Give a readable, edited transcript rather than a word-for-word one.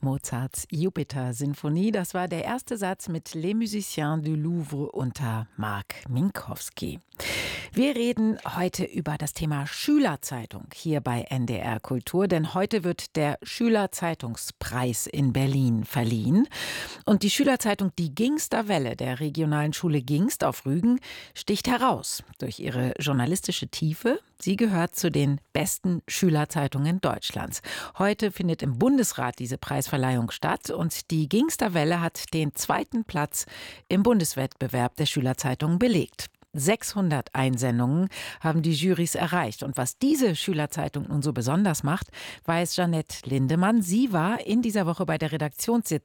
Mozarts Jupiter-Sinfonie, das war der erste Satz mit Les Musiciens du Louvre unter Mark Minkowski. Wir reden heute über das Thema Schülerzeitung hier bei NDR Kultur, denn heute wird der Schülerzeitungspreis in Berlin verliehen. Und die Schülerzeitung Die Gingster Welle der regionalen Schule Gingst auf Rügen sticht heraus durch ihre journalistische Tiefe. Sie gehört zu den besten Schülerzeitungen Deutschlands. Heute findet im Bundesrat diese Preisverleihung statt und die Gingster Welle hat den zweiten Platz im Bundeswettbewerb der Schülerzeitungen belegt. 600 Einsendungen haben die Jurys erreicht. Und was diese Schülerzeitung nun so besonders macht, weiß Jeanette Lindemann. Sie war in dieser Woche bei der Redaktionssitzung